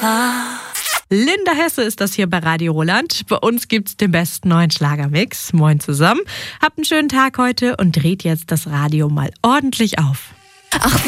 Linda Hesse ist das hier bei Radio Roland. Bei uns gibt's den besten neuen Schlagermix. Moin zusammen. Habt einen schönen Tag heute und dreht jetzt das Radio mal ordentlich auf.